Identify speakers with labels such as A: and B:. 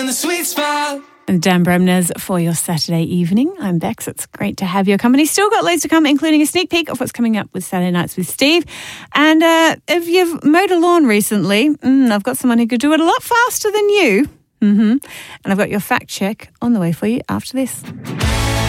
A: in the sweet spot.
B: Dan Bremner's for your Saturday evening. I'm Bex. It's great to have your company. Still got loads to come, including a sneak peek of what's coming up with Saturday Nights with Steve. And if you've mowed a lawn recently, I've got someone who could do it a lot faster than you. And I've got your fact check on the way for you after this.